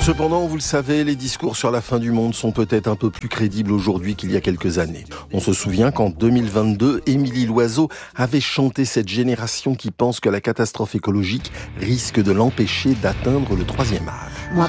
Cependant, vous le savez, les discours sur la fin du monde sont peut-être un peu plus crédibles aujourd'hui qu'il y a quelques années. On se souvient qu'en 2022, Émilie Loiseau avait chanté cette génération qui pense que la catastrophe écologique risque de l'empêcher d'atteindre le 3e âge. Moi